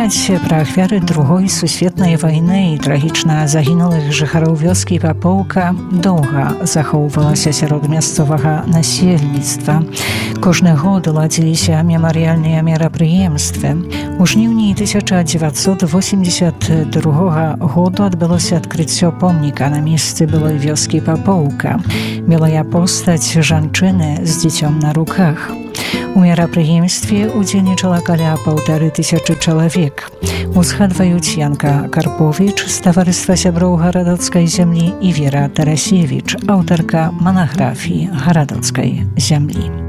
Памяць пра ахвяры другой сусветнай вайны і трагічна загінулых жыхароў вёскі Папоўка доўга захоўвалася сярод мясцовага насельніцтва. Кожны год ладзіліся мемарыяльныя мерапрыемствы. У жніўні 1982 году адбылося адкрыццё помніка на месцы былой вёскі Папоўка. Белая постаць жанчыны з дзіцём на руках. У мерапрыемстве удзельнічала каля 1500 чалавек. Узгадваюць Янка Карповіч з таварыства сяброў гарадоцкай зямлі і Вера Тарасевіч, аўтарка манаграфіі гарадоцкай зямлі.